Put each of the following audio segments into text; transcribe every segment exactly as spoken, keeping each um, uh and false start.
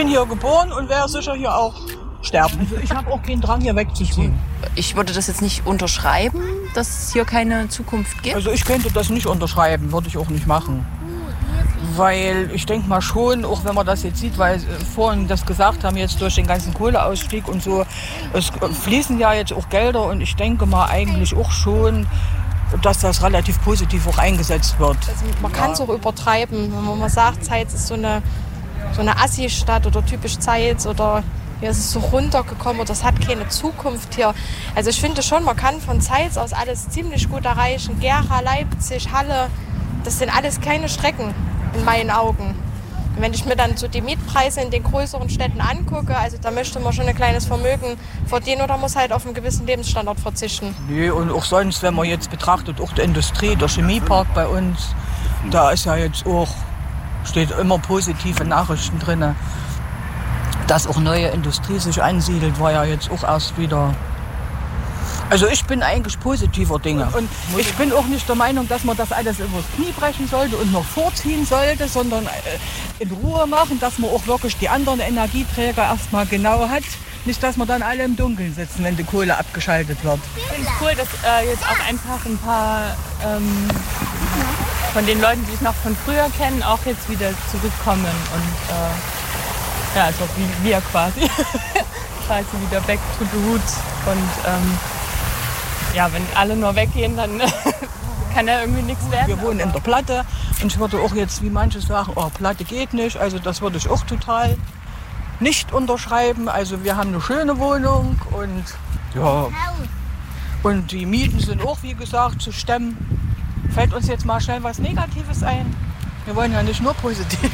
hier geboren und werde sicher hier auch sterben. Also ich habe auch keinen Drang, hier wegzuziehen. Ich würde das jetzt nicht unterschreiben, dass es hier keine Zukunft gibt. Also ich könnte das nicht unterschreiben, würde ich auch nicht machen. Weil ich denke mal schon, auch wenn man das jetzt sieht, weil vorhin das gesagt haben, jetzt durch den ganzen Kohleausstieg und so, es fließen ja jetzt auch Gelder und ich denke mal eigentlich auch schon, dass das relativ positiv auch eingesetzt wird. Also man kann es auch übertreiben, wenn man sagt, Zeitz ist so eine, so eine Assi-Stadt oder typisch Zeitz oder hier ist es so runtergekommen oder es hat keine Zukunft hier. Also ich finde schon, man kann von Zeitz aus alles ziemlich gut erreichen. Gera, Leipzig, Halle, das sind alles kleine Strecken in meinen Augen. Und wenn ich mir dann so die Mietpreise in den größeren Städten angucke, also da möchte man schon ein kleines Vermögen verdienen oder muss halt auf einen gewissen Lebensstandard verzichten. Nee, und auch sonst, wenn man jetzt betrachtet, auch die Industrie, der Chemiepark bei uns, da ist ja jetzt auch, steht immer positive Nachrichten drin. Dass auch neue Industrie sich ansiedelt, war ja jetzt auch erst wieder. Also ich bin eigentlich positiver Dinge. Und ich bin auch nicht der Meinung, dass man das alles übers Knie brechen sollte und noch vorziehen sollte, sondern in Ruhe machen, dass man auch wirklich die anderen Energieträger erstmal genau hat. Nicht, dass wir dann alle im Dunkeln sitzen, wenn die Kohle abgeschaltet wird. Ich finde es cool, dass äh, jetzt auch einfach ein paar ähm, von den Leuten, die ich noch von früher kenne, auch jetzt wieder zurückkommen und äh, ja, also wie wir quasi, quasi wieder back to the roots und ähm, ja, wenn alle nur weggehen, dann kann ja irgendwie nichts werden. Wir wohnen in der Platte und ich würde auch jetzt, wie manche sagen, oh, Platte geht nicht. Also das würde ich auch total nicht unterschreiben. Also wir haben eine schöne Wohnung und ja, und die Mieten sind auch, wie gesagt, zu stemmen. Fällt uns jetzt mal schnell was Negatives ein? Wir wollen ja nicht nur positiv.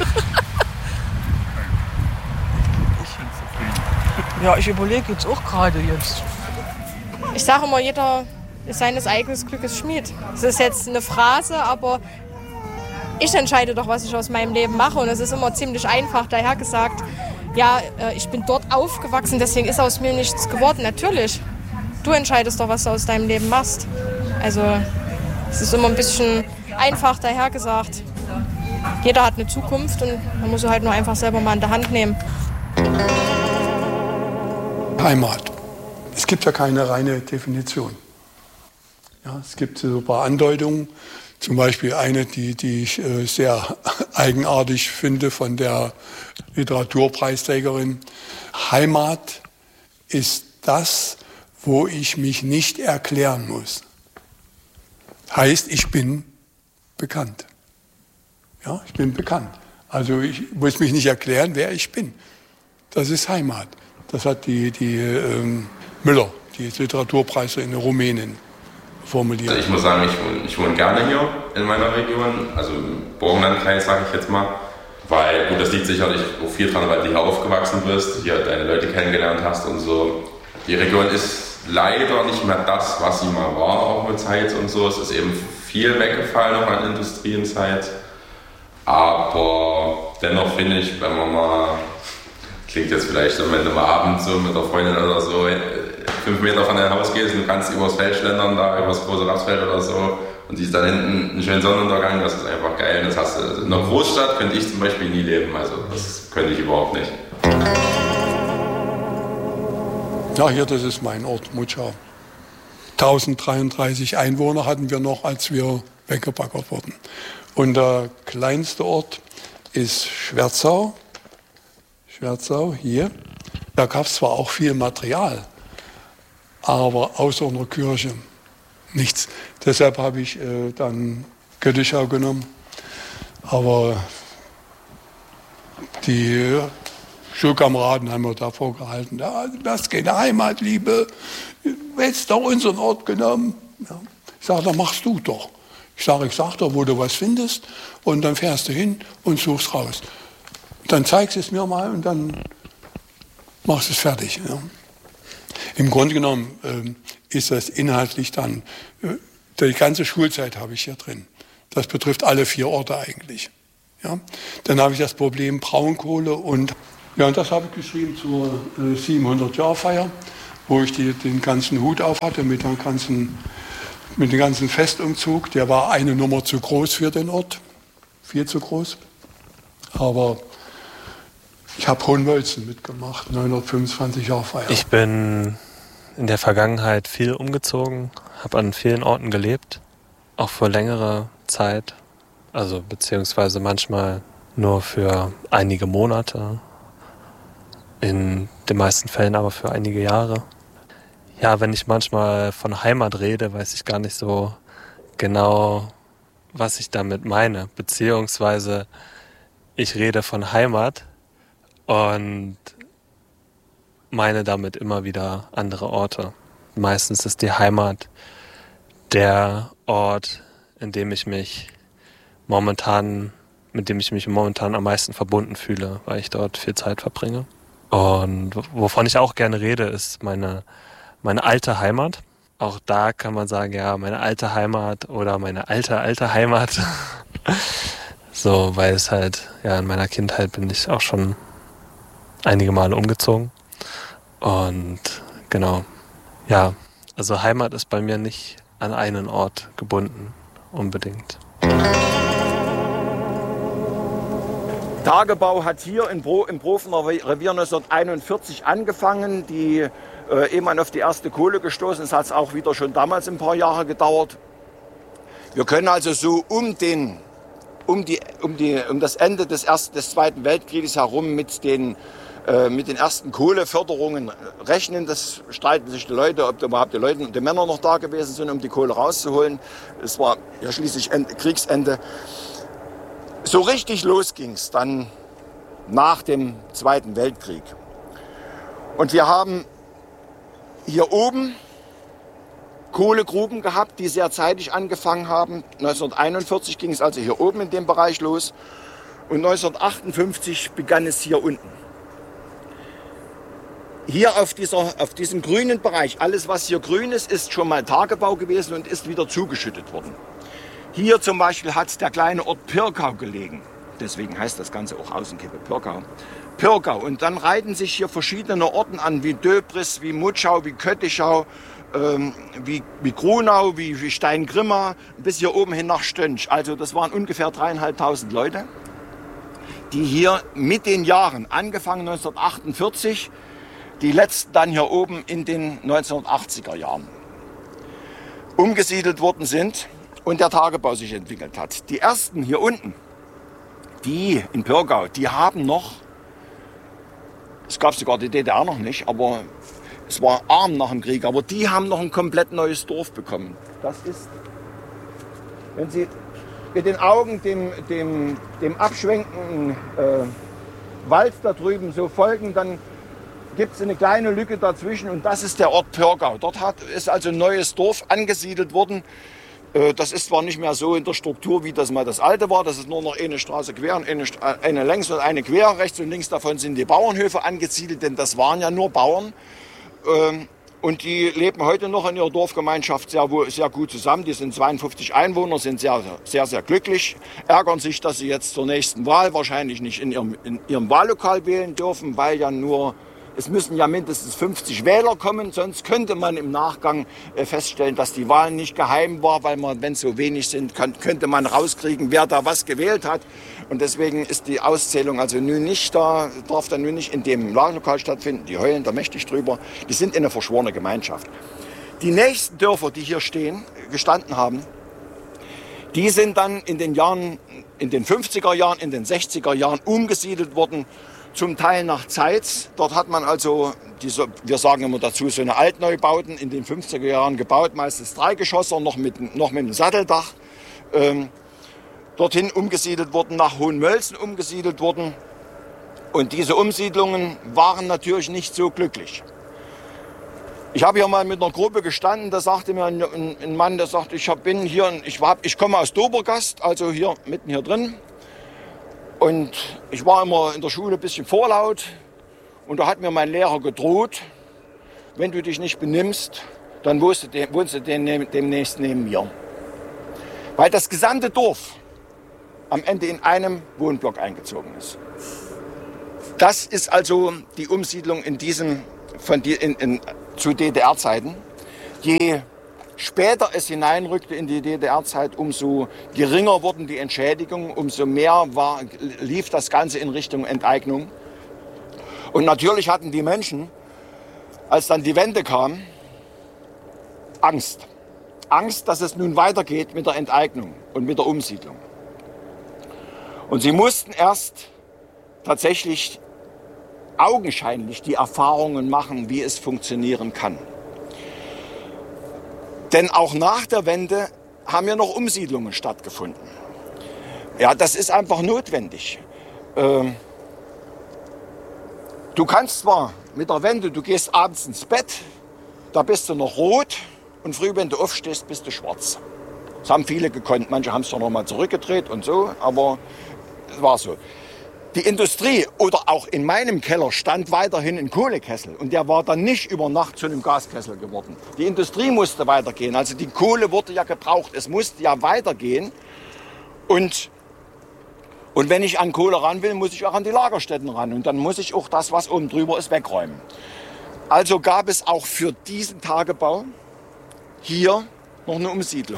Ja, ich überlege jetzt auch gerade jetzt. Ich sage immer, jeder ist seines eigenen Glückes Schmied. Das ist jetzt eine Phrase, aber ich entscheide doch, was ich aus meinem Leben mache. Und es ist immer ziemlich einfach daher gesagt, ja, ich bin dort aufgewachsen, deswegen ist aus mir nichts geworden. Natürlich, du entscheidest doch, was du aus deinem Leben machst. Also es ist immer ein bisschen einfach daher gesagt. Jeder hat eine Zukunft und man muss sie halt nur einfach selber mal in der Hand nehmen. Heimat. Es gibt ja keine reine Definition. Ja, es gibt so ein paar Andeutungen, zum Beispiel eine, die, die ich äh, sehr eigenartig finde von der Literaturpreisträgerin. Heimat ist das, wo ich mich nicht erklären muss. Heißt, ich bin bekannt. Ja, ich bin bekannt. Also ich muss mich nicht erklären, wer ich bin. Das ist Heimat. Das hat die, die ähm, Müller, die Literaturpreise in Rumänien, formuliert. Also ich muss sagen, ich wohne, ich wohne gerne hier in meiner Region, also im Burgenlandkreis, sage ich jetzt mal. Weil, gut, das liegt sicherlich auch viel dran, weil du hier aufgewachsen bist, hier deine Leute kennengelernt hast und so. Die Region ist leider nicht mehr das, was sie mal war, auch mit Zeitz und so. Es ist eben viel weggefallen noch an Industrienzeit. Aber dennoch finde ich, wenn man mal, klingt jetzt vielleicht, wenn du mal abends so mit der Freundin oder so fünf Meter von deinem Haus gehst und du kannst übers Feld schlendern, da übers große Rapsfeld oder so und siehst dann hinten einen schönen Sonnenuntergang, das ist einfach geil. Das hast du in einer Großstadt könnte ich zum Beispiel nie leben, also das könnte ich überhaupt nicht. Ja, hier, das ist mein Ort, Mutschau. tausenddreiunddreißig Einwohner hatten wir noch, als wir weggebaggert wurden. Und der kleinste Ort ist Schwerzau. Schwerzau, hier. Da gab es zwar auch viel Material, aber außer einer Kirche nichts. Deshalb habe ich äh, dann Göttischau genommen. Aber die Schulkameraden haben mir davor gehalten, ja, du hast keine Heimatliebe, du hättest doch unseren Ort genommen. Ja. Ich sage, dann machst du doch. Ich sage, ich sag doch, wo du was findest und dann fährst du hin und suchst raus. Dann zeigst du es mir mal und dann machst du es fertig. Ja. Im Grunde genommen äh, ist das inhaltlich dann, äh, die ganze Schulzeit habe ich hier drin. Das betrifft alle vier Orte eigentlich. Ja. Dann habe ich das Problem Braunkohle und, ja, und das habe ich geschrieben zur äh, siebenhundert-Jahr-Feier, wo ich die, den ganzen Hut auf hatte mit, der ganzen, mit dem ganzen Festumzug. Der war eine Nummer zu groß für den Ort, viel zu groß. Aber Ich habe Hohenmölzen mitgemacht, neunhundertfünfundzwanzig Jahre Feier. Ich bin in der Vergangenheit viel umgezogen, habe an vielen Orten gelebt, auch für längere Zeit, also beziehungsweise manchmal nur für einige Monate, in den meisten Fällen aber für einige Jahre. Ja, wenn ich manchmal von Heimat rede, weiß ich gar nicht so genau, was ich damit meine, beziehungsweise ich rede von Heimat und meine damit immer wieder andere Orte. Meistens ist die Heimat der Ort, in dem ich mich momentan, mit dem ich mich momentan am meisten verbunden fühle, weil ich dort viel Zeit verbringe. Und wovon ich auch gerne rede, ist meine, meine alte Heimat. Auch da kann man sagen, ja, meine alte Heimat oder meine alte, alte Heimat. So, weil es halt, ja, in meiner Kindheit bin ich auch schon einige Male umgezogen. Und genau, ja, also Heimat ist bei mir nicht an einen Ort gebunden, unbedingt. Tagebau hat hier in Bro, im Profener Revier neunzehnhunderteinundvierzig angefangen. Die, äh, ehe man auf die erste Kohle gestoßen ist, hat es auch wieder schon damals ein paar Jahre gedauert. Wir können also so um, den, um, die, um, die, um das Ende des, ersten, des Zweiten Weltkrieges herum mit den, äh, mit den ersten Kohleförderungen rechnen. Das streiten sich die Leute, ob überhaupt die, Leute, die Männer noch da gewesen sind, um die Kohle rauszuholen. Es war ja schließlich Ende, Kriegsende. So richtig los ging es dann nach dem Zweiten Weltkrieg. Und wir haben hier oben Kohlegruben gehabt, die sehr zeitig angefangen haben. neunzehnhunderteinundvierzig ging es also hier oben in dem Bereich los. Und neunzehnhundertachtundfünfzig begann es hier unten. Hier auf, dieser, auf diesem grünen Bereich, alles was hier grün ist, ist schon mal Tagebau gewesen und ist wieder zugeschüttet worden. Hier zum Beispiel hat der kleine Ort Pirkau gelegen. Deswegen heißt das Ganze auch Außenkippe, Pirkau. Pirkau. Und dann reihten sich hier verschiedene Orten an, wie Döbris, wie Mutschau, wie Köttischau, ähm, wie, wie Grunau, wie, wie Steingrimma, bis hier oben hin nach Stönsch. Also das waren ungefähr dreieinhalbtausend Leute, die hier mit den Jahren, angefangen neunzehnhundertachtundvierzig, die letzten dann hier oben in den neunzehnhundertachtziger Jahren umgesiedelt worden sind. Und der Tagebau sich entwickelt hat. Die ersten hier unten, die in Pirkau, die haben noch, es gab sogar die D D R noch nicht, aber es war arm nach dem Krieg, aber die haben noch ein komplett neues Dorf bekommen. Das ist, wenn Sie mit den Augen dem, dem, dem abschwenkenden äh, Wald da drüben so folgen, dann gibt es eine kleine Lücke dazwischen und das ist der Ort Pirkau. Dort hat, ist also ein neues Dorf angesiedelt worden. Das ist zwar nicht mehr so in der Struktur, wie das mal das alte war. Das ist nur noch eine Straße quer und eine, eine längs und eine quer. Rechts und links davon sind die Bauernhöfe angesiedelt, denn das waren ja nur Bauern. Und die leben heute noch in ihrer Dorfgemeinschaft sehr, sehr gut zusammen. Die sind zweiundfünfzig Einwohner, sind sehr, sehr, sehr glücklich. Ärgern sich, dass sie jetzt zur nächsten Wahl wahrscheinlich nicht in ihrem, in ihrem Wahllokal wählen dürfen, weil ja nur... Es müssen ja mindestens fünfzig Wähler kommen, sonst könnte man im Nachgang feststellen, dass die Wahl nicht geheim war, weil man, wenn es so wenig sind, kann, könnte man rauskriegen, wer da was gewählt hat. Und deswegen ist die Auszählung also nun nicht da, darf dann nun nicht in dem Wahllokal stattfinden. Die heulen da mächtig drüber. Die sind eine verschworene Gemeinschaft. Die nächsten Dörfer, die hier stehen, gestanden haben, die sind dann in den Jahren, in den fünfziger Jahren, in den sechziger Jahren umgesiedelt worden. Zum Teil nach Zeitz. Dort hat man also, diese, wir sagen immer dazu, so eine Altneubauten in den fünfziger Jahren gebaut, meistens Dreigeschosser, noch mit, noch mit einem Satteldach. Ähm, dorthin umgesiedelt worden, nach Hohenmölzen umgesiedelt worden. Und diese Umsiedlungen waren natürlich nicht so glücklich. Ich habe hier mal mit einer Gruppe gestanden, da sagte mir ein, ein, ein Mann, der sagte, ich bin hier, ich, war, ich komme aus Dobergast, also hier mitten hier drin. Und ich war immer in der Schule ein bisschen vorlaut und da hat mir mein Lehrer gedroht, wenn du dich nicht benimmst, dann wohnst du, de, wohnst du de, demnächst neben mir. Weil das gesamte Dorf am Ende in einem Wohnblock eingezogen ist. Das ist also die Umsiedlung in diesem, von die, in, in, zu D D R-Zeiten. Je später es hineinrückte in die D D R-Zeit, umso geringer wurden die Entschädigungen, umso mehr war, lief das Ganze in Richtung Enteignung. Und natürlich hatten die Menschen, als dann die Wende kam, Angst. Angst, dass es nun weitergeht mit der Enteignung und mit der Umsiedlung. Und sie mussten erst tatsächlich augenscheinlich die Erfahrungen machen, wie es funktionieren kann. Denn auch nach der Wende haben ja noch Umsiedlungen stattgefunden. Ja, das ist einfach notwendig. Ähm, du kannst zwar mit der Wende, du gehst abends ins Bett, da bist du noch rot und früh, wenn du aufstehst, bist du schwarz. Das haben viele gekonnt, manche haben es doch noch mal zurückgedreht und so, aber es war so. Die Industrie oder auch in meinem Keller stand weiterhin ein Kohlekessel und der war dann nicht über Nacht zu einem Gaskessel geworden. Die Industrie musste weitergehen, also die Kohle wurde ja gebraucht, es musste ja weitergehen und, und wenn ich an Kohle ran will, muss ich auch an die Lagerstätten ran und dann muss ich auch das, was oben drüber ist, wegräumen. Also gab es auch für diesen Tagebau hier noch eine Umsiedlung.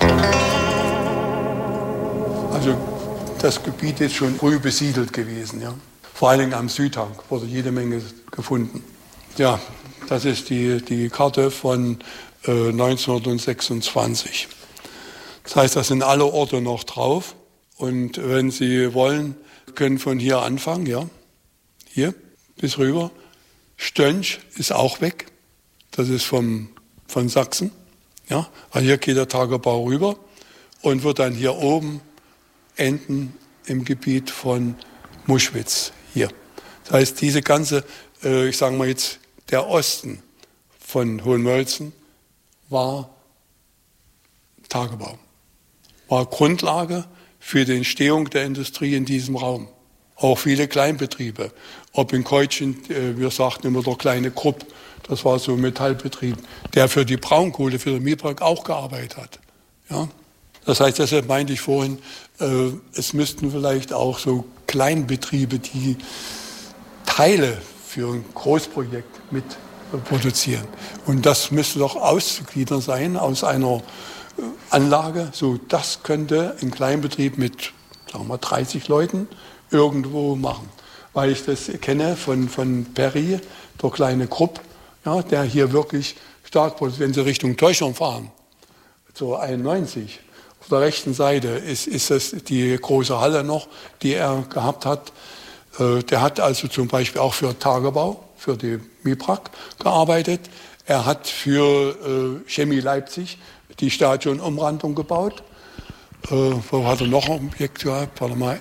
Also das Gebiet ist schon früh besiedelt gewesen. Ja. Vor allen Dingen am Südhang wurde jede Menge gefunden. Ja, das ist die, die Karte von äh, neunzehnhundertsechsundzwanzig. Das heißt, da sind alle Orte noch drauf. Und wenn Sie wollen, können von hier anfangen, ja, hier bis rüber. Stönch ist auch weg. Das ist vom, von Sachsen. Ja. Also hier geht der Tagebau rüber und wird dann hier oben enden im Gebiet von Muschwitz hier. Das heißt, diese ganze, äh, ich sage mal jetzt, der Osten von Hohenmölzen war Tagebau, war Grundlage für die Entstehung der Industrie in diesem Raum. Auch viele Kleinbetriebe, ob in Keutschen, äh, wir sagten immer der kleine Krupp, das war so ein Metallbetrieb, der für die Braunkohle, für den Mieberg auch gearbeitet hat. Ja? Das heißt, deshalb meinte ich vorhin, äh, es müssten vielleicht auch so Kleinbetriebe, die Teile für ein Großprojekt mit äh, produzieren. Und das müsste doch auszugliedern sein aus einer äh, Anlage. So, das könnte ein Kleinbetrieb mit, sagen wir mal, dreißig Leuten irgendwo machen. Weil ich das kenne von, von Perry, der kleine Krupp, ja, der hier wirklich stark produziert. Wenn Sie Richtung Teuchern fahren, zur einundneunzig, auf der rechten Seite ist, ist das die große Halle noch, die er gehabt hat. Äh, der hat also zum Beispiel auch für Tagebau, für die Mibrak gearbeitet. Er hat für äh, Chemie Leipzig die Stadionumrandung gebaut. Äh, wo hat er noch ein Objekt gehabt? Warte mal.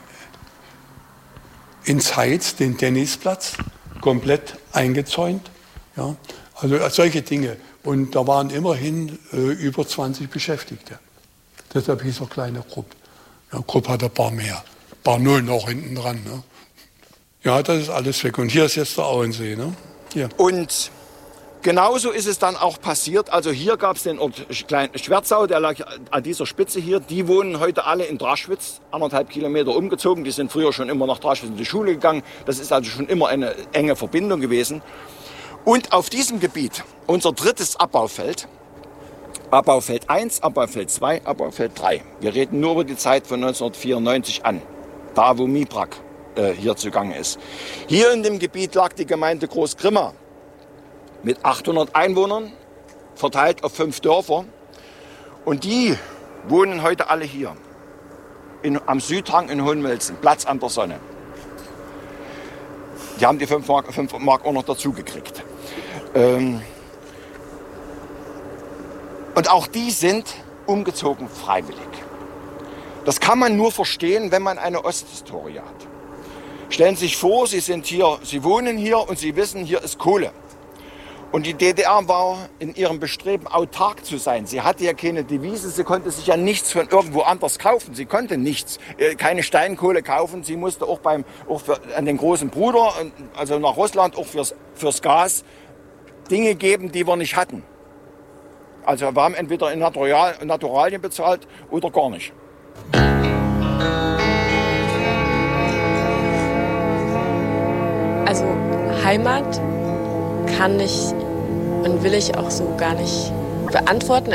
In Zeitz, den Tennisplatz, komplett eingezäunt. Ja? Also solche Dinge. Und da waren immerhin äh, über zwanzig Beschäftigte. Deshalb hieß er kleine Krupp. Ja, Krupp hat ein paar mehr. Ein paar Nullen auch hinten dran. Ne? Ja, das ist alles weg. Und hier ist jetzt der Auensee. Ne? Hier. Und genauso ist es dann auch passiert. Also hier gab es den Ort Schwerzau, der lag an dieser Spitze hier. Die wohnen heute alle in Draschwitz, anderthalb Kilometer umgezogen. Die sind früher schon immer nach Draschwitz in die Schule gegangen. Das ist also schon immer eine enge Verbindung gewesen. Und auf diesem Gebiet, unser drittes Abbaufeld, Abbaufeld eins, Abbaufeld zwei, Abbaufeld drei. Wir reden nur über die Zeit von neunzehnhundertvierundneunzig an, da wo Mibrak äh, hier zugange ist. Hier in dem Gebiet lag die Gemeinde Großgrimma mit achthundert Einwohnern, verteilt auf fünf Dörfer. Und die wohnen heute alle hier, in, am Südhang in Hohenmölzen, Platz an der Sonne. Die haben die fünf Mark, fünf Mark auch noch dazu gekriegt. Ähm, Und auch die sind umgezogen freiwillig. Das kann man nur verstehen, wenn man eine Osthistorie hat. Stellen Sie sich vor, Sie sind hier, Sie wohnen hier und Sie wissen, hier ist Kohle. Und die D D R war in ihrem Bestreben, autark zu sein. Sie hatte ja keine Devise, sie konnte sich ja nichts von irgendwo anders kaufen. Sie konnte nichts, keine Steinkohle kaufen. Sie musste auch, beim, auch für, an den großen Bruder, also nach Russland, auch fürs, fürs Gas, Dinge geben, die wir nicht hatten. Also wir haben entweder in Natural, Naturalien bezahlt oder gar nicht. Also Heimat kann ich und will ich auch so gar nicht beantworten.